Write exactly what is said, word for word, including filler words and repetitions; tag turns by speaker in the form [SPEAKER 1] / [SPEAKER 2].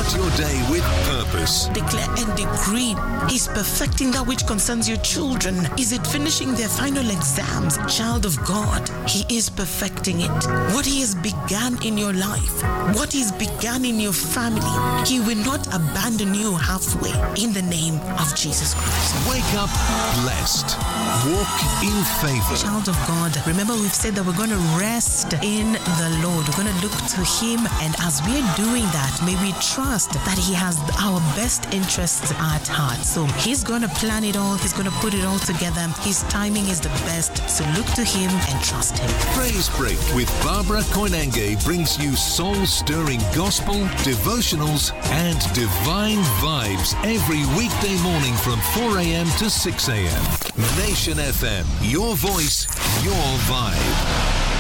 [SPEAKER 1] Start your day with purpose.
[SPEAKER 2] Declare and decree. He's perfecting that which concerns your children. Is it finishing their final exams? Child of God, He is perfecting it. What He has begun in your life, what He's begun in your family, He will not abandon you halfway in the name of Jesus Christ.
[SPEAKER 1] Wake up blessed. Walk in favor.
[SPEAKER 2] Child of God, remember we've said that we're going to rest in the Lord. We're going to look to Him, and as we're doing that, may we trust that He has our best interests at heart. So He's going to plan it all. He's going to put it all together. His timing is the best. So look to Him and trust Him.
[SPEAKER 1] Praise Break with Barbara Koinange brings you soul-stirring gospel, devotionals, and divine vibes every weekday morning from four a.m. to six a.m. Nation F M, your voice, your vibe.